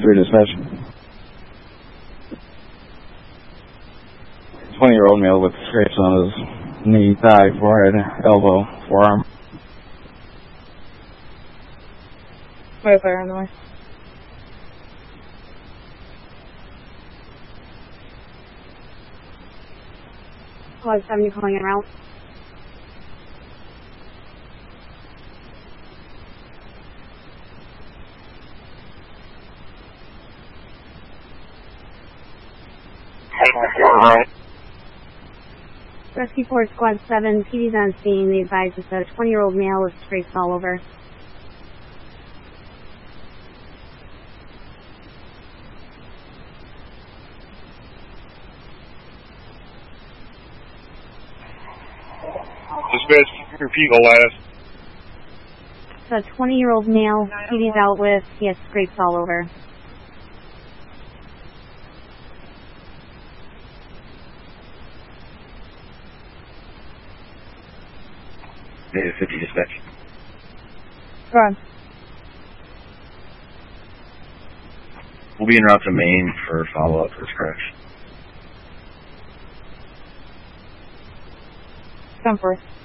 3 dispatch. 20-year-old male with scrapes on his knee, thigh, forehead, elbow, forearm. Wait, fire on the way. Squad 70 calling en route. Rescue Force Squad 7, PD's on scene. They advised it's a 20-year-old male with scrapes all over. Dispatch, repeat the last. It's a 20-year-old male PD's out with. He has scrapes all over. Native 50 dispatch. Go on. We'll be en route to Maine for follow-up for this crash. Come first.